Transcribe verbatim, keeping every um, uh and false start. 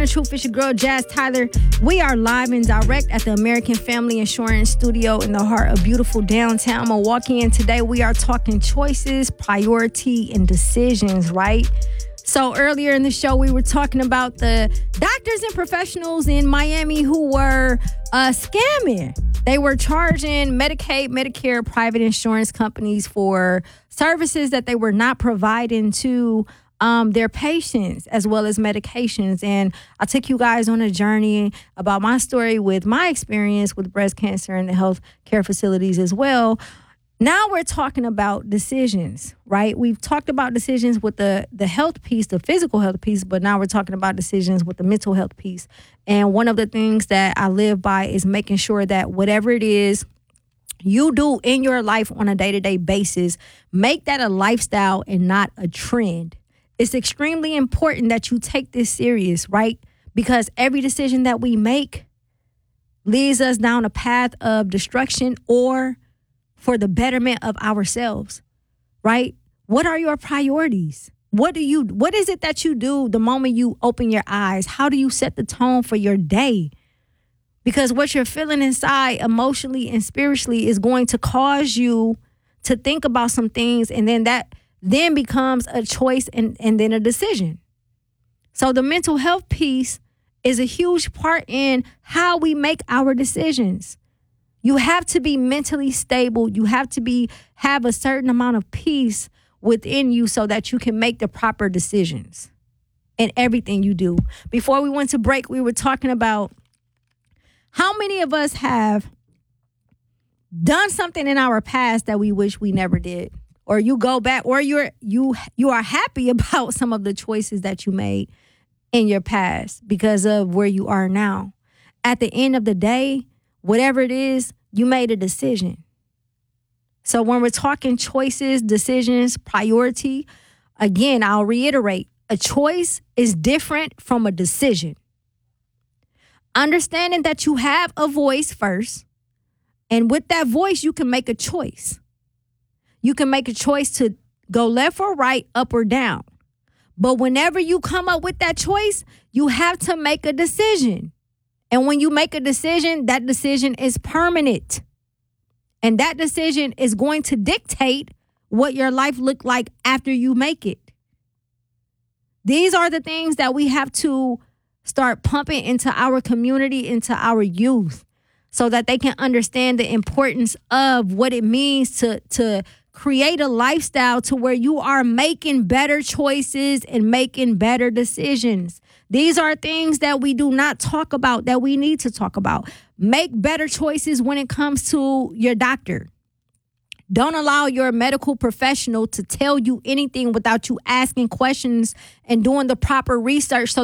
the truth. It's your girl, Jazz Tyler. We are live and direct at the American Family Insurance Studio in the heart of beautiful downtown Milwaukee. And today we are talking choices, priority, and decisions, right? So earlier in the show, we were talking about the doctors and professionals in Miami who were uh, scamming. They were charging Medicaid, Medicare, private insurance companies for services that they were not providing to um, their patients as well as medications. And I took you guys on a journey about my story with my experience with breast cancer and the health care facilities as well. Now we're talking about decisions, right? We've talked about decisions with the, the health piece, the physical health piece, but now we're talking about decisions with the mental health piece. And one of the things that I live by is making sure that whatever it is you do in your life on a day-to-day basis, make that a lifestyle and not a trend. It's extremely important that you take this serious, right? Because every decision that we make leads us down a path of destruction or for the betterment of ourselves, right? What are your priorities? What do you, what is it that you do the moment you open your eyes? How do you set the tone for your day? Because what you're feeling inside emotionally and spiritually is going to cause you to think about some things, and then that then becomes a choice and, and then a decision. So the mental health piece is a huge part in how we make our decisions. You have to be mentally stable. You have to be have a certain amount of peace within you so that you can make the proper decisions in everything you do. Before we went to break, we were talking about how many of us have done something in our past that we wish we never did. Or you go back, or you're you you are happy about some of the choices that you made in your past because of where you are now. At the end of the day, whatever it is, you made a decision. So when we're talking choices, decisions, priority, again, I'll reiterate, a choice is different from a decision. Understanding that you have a voice first, and with that voice, you can make a choice. You can make a choice to go left or right, up or down. But whenever you come up with that choice, you have to make a decision. And when you make a decision, that decision is permanent. And that decision is going to dictate what your life look like after you make it. These are the things that we have to start pumping into our community, into our youth, so that they can understand the importance of what it means to, to create a lifestyle to where you are making better choices and making better decisions. These are things that we do not talk about that we need to talk about. Make better choices when it comes to your doctor. Don't allow your medical professional to tell you anything without you asking questions and doing the proper research so